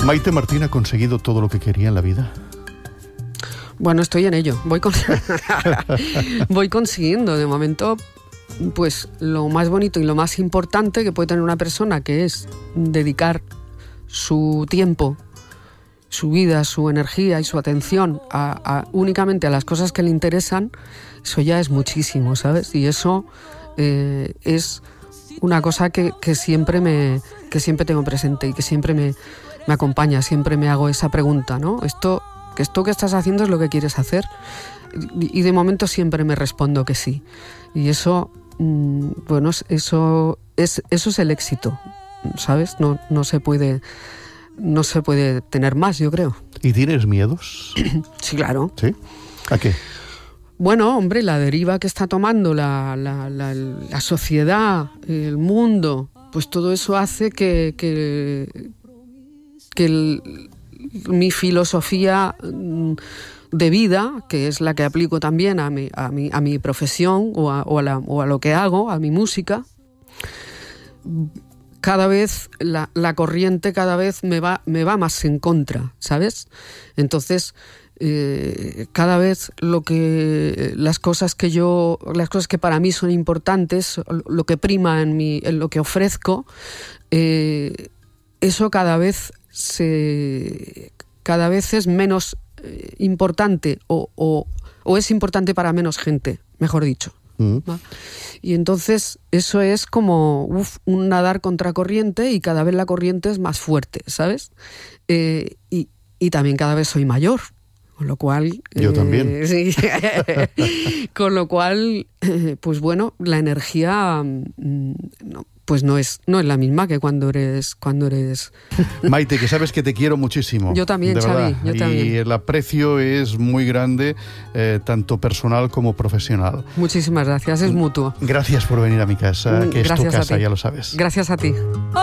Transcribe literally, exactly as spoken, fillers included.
¿Maite Martín ha conseguido todo lo que quería en la vida? Bueno, estoy en ello. Voy, con... Voy consiguiendo. De momento, pues lo más bonito y lo más importante que puede tener una persona, que es dedicar su tiempo, su vida, su energía y su atención a, a, únicamente a las cosas que le interesan, eso ya es muchísimo, ¿sabes? Y eso eh, es una cosa que, que, siempre me, que siempre tengo presente y que siempre me, me acompaña, siempre me hago esa pregunta, ¿no? Esto, que esto que estás haciendo es lo que quieres hacer. Y, y de momento siempre me respondo que sí. Y eso, mmm, bueno, eso es, eso es el éxito, ¿sabes? No, no se puede... No se puede tener más, yo creo. ¿Y tienes miedos? Sí, claro. ¿Sí? ¿A qué? Bueno, hombre, la deriva que está tomando la, la, la, la sociedad, el mundo, pues todo eso hace que, que, que el, mi filosofía de vida, que es la que aplico también a mi, a mi, a mi profesión o a, o, a la, o a lo que hago, a mi música, cada vez la, la corriente cada vez me va, me va más en contra, ¿sabes? Entonces, eh, cada vez lo que las cosas que yo, las cosas que para mí son importantes, lo que prima en mi, en lo que ofrezco, eh, eso cada vez se, cada vez es menos eh, importante o, o, o es importante para menos gente, mejor dicho. Y entonces eso es como uf, un nadar contracorriente y cada vez la corriente es más fuerte, ¿sabes? Eh, y, y también cada vez soy mayor, con lo cual... Yo eh, también. Sí, con lo cual, eh, pues bueno, la energía mm, no, pues no es, no es la misma que cuando eres... cuando eres... Maite, que sabes que te quiero muchísimo. Yo también, de Xavi, verdad. yo también. Y el aprecio es muy grande, eh, tanto personal como profesional. Muchísimas gracias, es mutuo. Gracias por venir a mi casa, que Gracias es tu casa, a ti. ya lo sabes. Gracias a ti.